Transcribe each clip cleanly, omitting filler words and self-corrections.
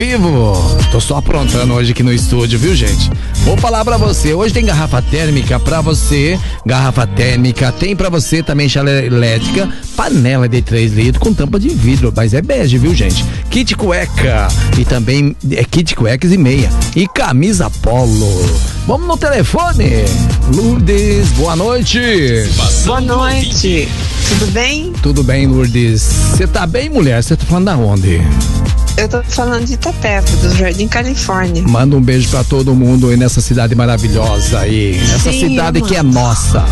Vivo, tô só aprontando hoje aqui no estúdio, viu, gente? Vou falar pra você, hoje tem garrafa térmica pra você, garrafa térmica, tem pra você também chaleira elétrica, panela de 3 litros com tampa de vidro, mas é bege, viu, gente? Kit cueca e também kit cuecas e meia e camisa polo. Vamos no telefone. Lourdes, boa noite. Boa noite, tudo bem? Tudo bem, Lourdes. Você tá bem, mulher? Você tá falando da onde? Eu tô falando de Itapeva, do Jardim Califórnia. Manda um beijo pra todo mundo aí nessa cidade maravilhosa aí. Essa cidade que é nossa.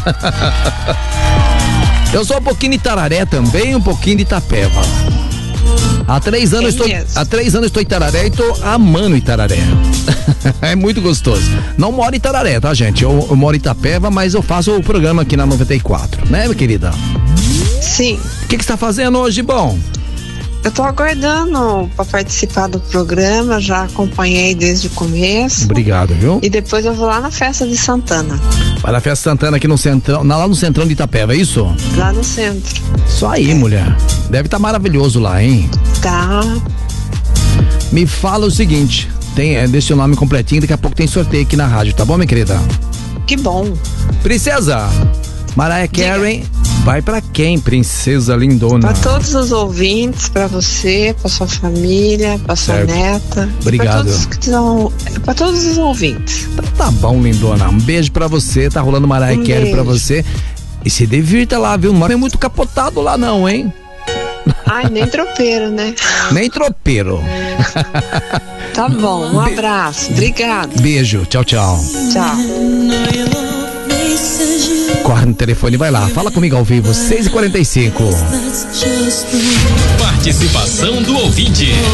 Eu sou um pouquinho de Itararé também, um pouquinho de Itapeva. Há 3 anos estou em Itararé e tô amando Itararé. É muito gostoso. Não moro em Itararé, tá, gente? Eu moro em Itapeva, mas eu faço o programa aqui na 94, né, minha querida? Sim. O que você tá fazendo hoje, bom? Eu tô aguardando para participar do programa, já acompanhei desde o começo. Obrigado, viu? E depois eu vou lá na festa de Santana. Vai na festa Santana aqui no centrão, lá no centrão de Itapeva, é isso? Lá no centro. Isso aí, mulher. Deve estar maravilhoso lá, hein? Tá. Me fala o seguinte, deixa o nome completinho, daqui a pouco tem sorteio aqui na rádio, tá bom, minha querida? Que bom. Princesa, Mariah Carey, vai pra quem, princesa lindona? Pra todos os ouvintes, pra você, pra sua família, pra sua neta. Obrigado. Pra todos os ouvintes. Tá bom, lindona. Um beijo pra você, tá rolando Mariah Carey pra você. E se divirta lá, viu? Não é muito capotado lá não, hein? Ai, nem tropeiro, né? Nem tropeiro. Tá bom, um abraço. Obrigado. Beijo, tchau, tchau. Tchau. Corre no telefone e vai lá, fala comigo ao vivo, 6h45. Participação do ouvinte.